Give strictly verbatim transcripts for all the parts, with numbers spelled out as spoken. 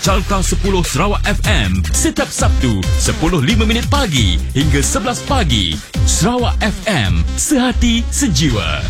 Carta sepuluh Sarawak F M setiap Sabtu sepuluh lima minit pagi hingga sebelas pagi. Sarawak F M, sehati sejiwa.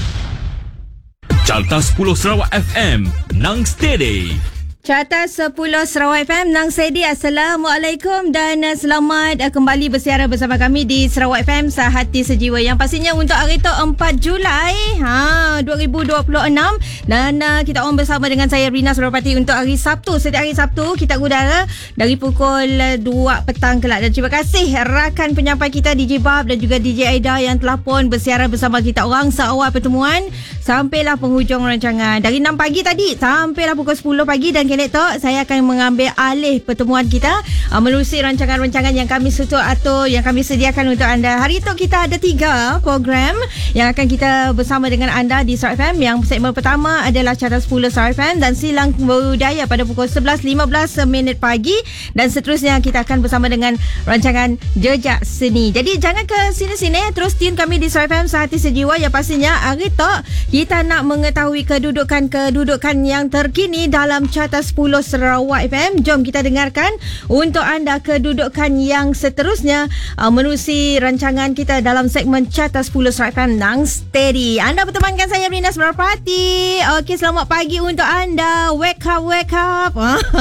Carta sepuluh Sarawak F M, nang steady. Carta sepuluh Sarawak F M nang steady. Assalamualaikum dan uh, selamat uh, kembali bersiaran bersama kami di Sarawak F M Sehati Sejiwa, yang pastinya untuk hari tu empat Julai ha dua ribu dua puluh enam, dan uh, kita on bersama dengan saya Rina Surapati untuk hari Sabtu. Setiap hari Sabtu kita udara dari pukul uh, dua petang kelak. Dan terima kasih rakan penyampai kita D J Bab dan juga D J Aida yang telah pun bersiaran bersama kita orang seawal pertemuan sampailah penghujung rancangan. Dari enam pagi tadi sampailah pukul sepuluh pagi, dan kini tu saya akan mengambil alih pertemuan kita uh, menerusi rancangan-rancangan yang kami susun atau yang kami sediakan untuk anda. Hari tu kita ada tiga program yang akan kita bersama dengan anda di Sarawak F M. Yang segmen pertama adalah Carta sepuluh Sarawak F M dan Silang Budaya pada pukul sebelas lima belas minit pagi, dan seterusnya kita akan bersama dengan rancangan Jejak Seni. Jadi jangan ke sini-sini, terus tune kami di Sarawak F M Sehati Sejiwa, yang pastinya hari tu kita nak mengetahui kedudukan-kedudukan yang terkini dalam Carta sepuluh Sarawak F M. Jom kita dengarkan untuk anda kedudukan yang seterusnya uh, menerusi rancangan kita dalam segmen Carta sepuluh Sarawak F M nang steady. Anda bertemankan saya Rina Surapati. Okey, selamat pagi untuk anda. Wake up, wake up.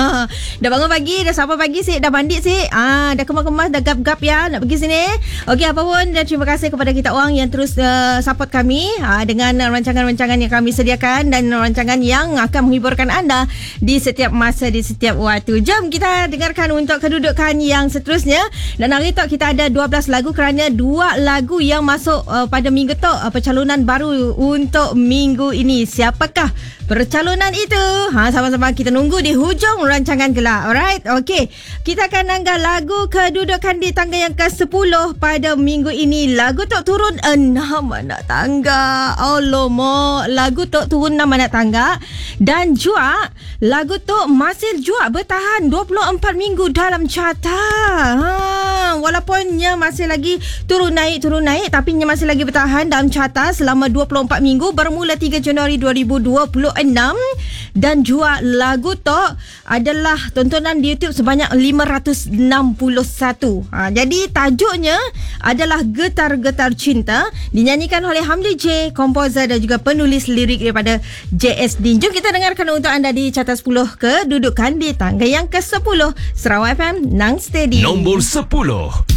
Dah bangun pagi, dah sapa pagi sih, dah mandi sih. Ah, dah kemas-kemas, dah gap-gap ya nak pergi sini. Okey, apa pun, dan terima kasih kepada kita orang yang terus uh, support kami uh, dengan rancangan-rancangan yang kami sediakan dan rancangan yang akan menghiburkan anda di setiap masa, di setiap waktu. Jom kita dengarkan untuk kedudukan yang seterusnya. Dan hari tu kita ada dua belas lagu, kerana dua lagu yang masuk uh, pada minggu tu uh, percalonan baru untuk minggu ini. Siapakah percalonan itu? Ha, sama-sama kita nunggu di hujung rancangan kelak. Alright, okey. Kita akan nanggah lagu kedudukan di tangga yang ke sepuluh pada minggu ini. Lagu tu turun enam anak tangga. Alamak, lagu tu turun enam anak tangga. Dan juga lagu tu masih juga bertahan dua puluh empat minggu dalam carta. Ha, walaupunnya masih lagi turun naik turun naik, tapi nya masih lagi bertahan dalam carta selama dua puluh empat minggu bermula tiga Januari dua ribu dua puluh enam. Dan juga lagu tu adalah tontonan di YouTube sebanyak lima ratus enam puluh satu. Ha, jadi tajuknya adalah Getar-Getar Cinta, dinyanyikan oleh Hamdi J, komposer dan juga penulis lirik daripada J S D. Jom kita dengarkan untuk anda di Carta sepuluh kedudukan di tangga yang ke sepuluh Sarawak F M nang steady. Nombor sepuluh.